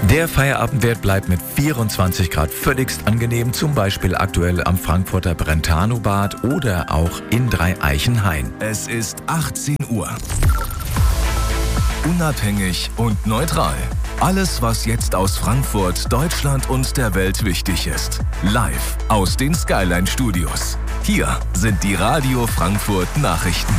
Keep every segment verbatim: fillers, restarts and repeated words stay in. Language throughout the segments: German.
Der Feierabendwert bleibt mit vierundzwanzig Grad völligst angenehm, zum Beispiel aktuell am Frankfurter Brentano-Bad oder auch in Dreieichenhain. Es ist achtzehn Uhr. Unabhängig und neutral. Alles, was jetzt aus Frankfurt, Deutschland und der Welt wichtig ist. Live aus den Skyline Studios. Hier sind die Radio Frankfurt Nachrichten.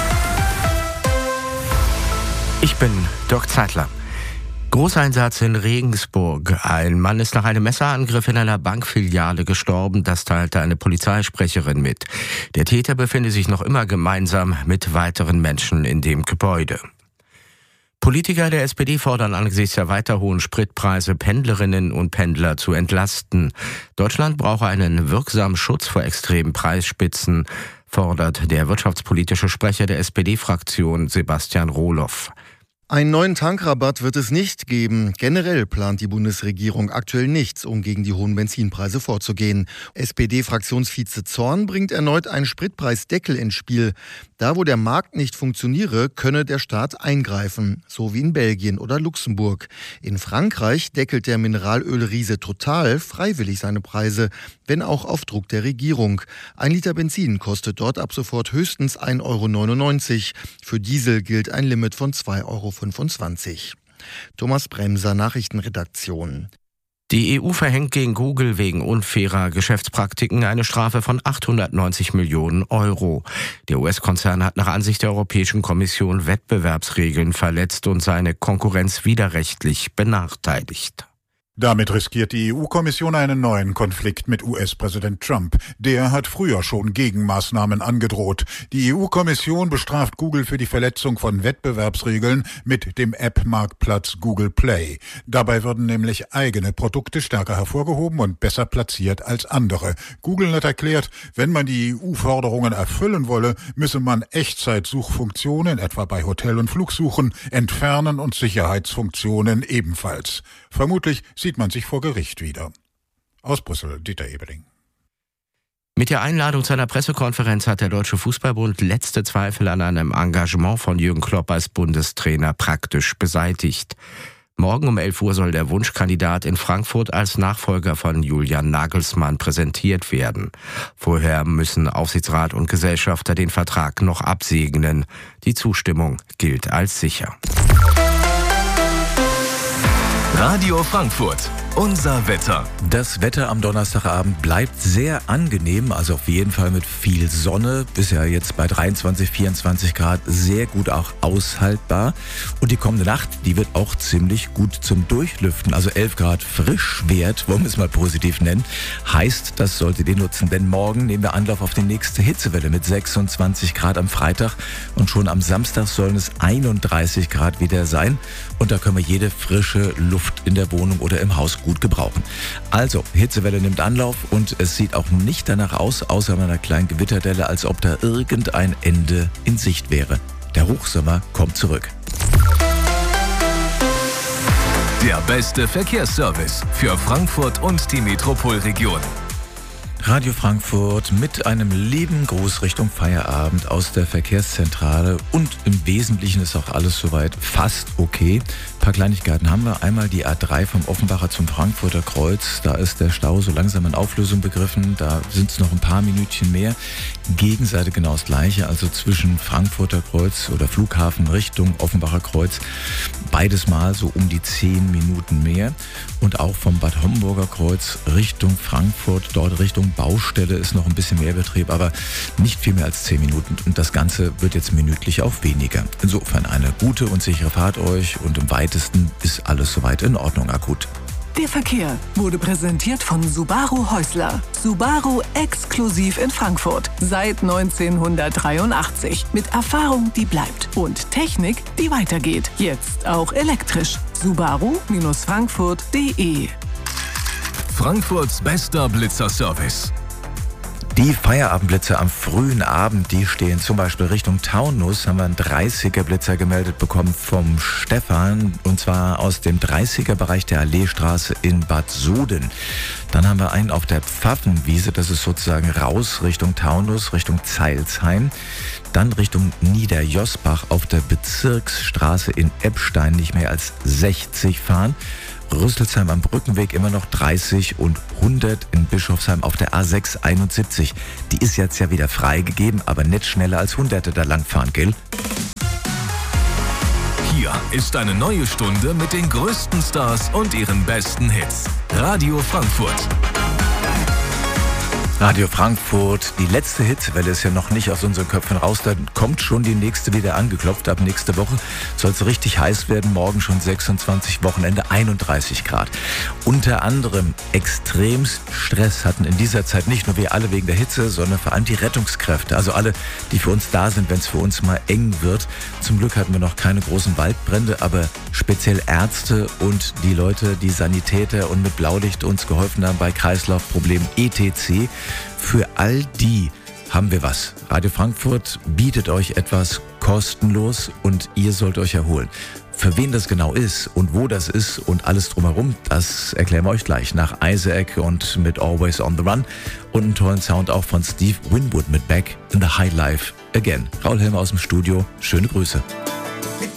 Ich bin Dirk Zeitler. Großeinsatz in Regensburg. Ein Mann ist nach einem Messerangriff in einer Bankfiliale gestorben. Das teilte eine Polizeisprecherin mit. Der Täter befinde sich noch immer gemeinsam mit weiteren Menschen in dem Gebäude. Politiker der S P D fordern angesichts der weiter hohen Spritpreise Pendlerinnen und Pendler zu entlasten. Deutschland brauche einen wirksamen Schutz vor extremen Preisspitzen, fordert der wirtschaftspolitische Sprecher der S P D-Fraktion Sebastian Rohloff. Einen neuen Tankrabatt wird es nicht geben. Generell plant die Bundesregierung aktuell nichts, um gegen die hohen Benzinpreise vorzugehen. S P D-Fraktionsvize Zorn bringt erneut einen Spritpreisdeckel ins Spiel. Da, wo der Markt nicht funktioniere, könne der Staat eingreifen, so wie in Belgien oder Luxemburg. In Frankreich deckelt der Mineralölriese Total freiwillig seine Preise, wenn auch auf Druck der Regierung. Ein Liter Benzin kostet dort ab sofort höchstens ein Euro neunundneunzig. Für Diesel gilt ein Limit von zwei Euro fünfundzwanzig. Thomas Bremser, Nachrichtenredaktion. Die E U verhängt gegen Google wegen unfairer Geschäftspraktiken eine Strafe von achthundertneunzig Millionen Euro. Der U S-Konzern hat nach Ansicht der Europäischen Kommission Wettbewerbsregeln verletzt und seine Konkurrenz widerrechtlich benachteiligt. Damit riskiert die E U-Kommission einen neuen Konflikt mit U S-Präsident Trump. Der hat früher schon Gegenmaßnahmen angedroht. Die E U-Kommission bestraft Google für die Verletzung von Wettbewerbsregeln mit dem App-Marktplatz Google Play. Dabei würden nämlich eigene Produkte stärker hervorgehoben und besser platziert als andere. Google hat erklärt, wenn man die E U-Forderungen erfüllen wolle, müsse man Echtzeitsuchfunktionen, etwa bei Hotel- und Flugsuchen, entfernen und Sicherheitsfunktionen ebenfalls. Vermutlich sieht man sich vor Gericht wieder. Aus Brüssel, Dieter Ebeling. Mit der Einladung zu einer Pressekonferenz hat der Deutsche Fußballbund letzte Zweifel an einem Engagement von Jürgen Klopp als Bundestrainer praktisch beseitigt. Morgen um elf Uhr soll der Wunschkandidat in Frankfurt als Nachfolger von Julian Nagelsmann präsentiert werden. Vorher müssen Aufsichtsrat und Gesellschafter den Vertrag noch absegnen. Die Zustimmung gilt als sicher. Radio Frankfurt, unser Wetter. Das Wetter am Donnerstagabend bleibt sehr angenehm, also auf jeden Fall mit viel Sonne. Ist ja jetzt bei dreiundzwanzig, vierundzwanzig Grad sehr gut auch aushaltbar. Und die kommende Nacht, die wird auch ziemlich gut zum Durchlüften. Also elf Grad Frischwert, wollen wir es mal positiv nennen. Heißt, das solltet ihr nutzen, denn morgen nehmen wir Anlauf auf die nächste Hitzewelle mit sechsundzwanzig Grad am Freitag. Und schon am Samstag sollen es einunddreißig Grad wieder sein. Und da können wir jede frische Luft in der Wohnung oder im Haus gut gebrauchen. Also, Hitzewelle nimmt Anlauf und es sieht auch nicht danach aus, außer einer kleinen Gewitterdelle, als ob da irgendein Ende in Sicht wäre. Der Hochsommer kommt zurück. Der beste Verkehrsservice für Frankfurt und die Metropolregion. Radio Frankfurt mit einem lieben Gruß Richtung Feierabend aus der Verkehrszentrale und im Wesentlichen ist auch alles soweit fast okay. Ein paar Kleinigkeiten haben wir. Einmal die A drei vom Offenbacher zum Frankfurter Kreuz. Da ist der Stau so langsam in Auflösung begriffen. Da sind es noch ein paar Minütchen mehr. Gegenseite genau das Gleiche, also zwischen Frankfurter Kreuz oder Flughafen Richtung Offenbacher Kreuz. Beides mal so um die zehn Minuten mehr. Und auch vom Bad Homburger Kreuz Richtung Frankfurt, dort Richtung Baustelle ist noch ein bisschen mehr Betrieb, aber nicht viel mehr als zehn Minuten. Und das Ganze wird jetzt minütlich auch weniger. Insofern eine gute und sichere Fahrt euch und im weitesten ist alles soweit in Ordnung akut. Der Verkehr wurde präsentiert von Subaru Häusler. Subaru exklusiv in Frankfurt. Seit neunzehnhundertdreiundachtzig. Mit Erfahrung, die bleibt. Und Technik, die weitergeht. Jetzt auch elektrisch. Subaru Frankfurt punkt de. Frankfurts bester Blitzerservice. Die Feierabendblitzer am frühen Abend, die stehen zum Beispiel Richtung Taunus, haben wir einen dreißiger Blitzer gemeldet bekommen vom Stefan und zwar aus dem dreißiger Bereich der Alleestraße in Bad Soden. Dann haben wir einen auf der Pfaffenwiese, das ist sozusagen raus Richtung Taunus, Richtung Zeilsheim. Dann Richtung Niederjosbach auf der Bezirksstraße in Eppstein nicht mehr als sechzig fahren. Rüsselsheim am Brückenweg immer noch dreißig und hundert in Bischofsheim auf der A sechs einundsiebzig. Die ist jetzt ja wieder freigegeben, aber nicht schneller als hunderte da langfahren, gell? Hier ist eine neue Stunde mit den größten Stars und ihren besten Hits. Radio Frankfurt. Radio Frankfurt, die letzte Hitzwelle ist ja noch nicht aus unseren Köpfen raus, da kommt schon die nächste wieder angeklopft. Ab nächste Woche soll es richtig heiß werden, morgen schon sechsundzwanzig, Wochenende einunddreißig Grad. Unter anderem extremst Stress hatten in dieser Zeit nicht nur wir alle wegen der Hitze, sondern vor allem die Rettungskräfte, also alle, die für uns da sind, wenn es für uns mal eng wird. Zum Glück hatten wir noch keine großen Waldbrände, aber speziell Ärzte und die Leute, die Sanitäter und mit Blaulicht uns geholfen haben bei Kreislaufproblemen et cetera. Für all die haben wir was. Radio Frankfurt bietet euch etwas kostenlos und ihr sollt euch erholen. Für wen das genau ist und wo das ist und alles drumherum, das erklären wir euch gleich nach Isaac und mit Always on the Run und einen tollen Sound auch von Steve Winwood mit Back in the High Life Again. Raul Helmer aus dem Studio, schöne Grüße.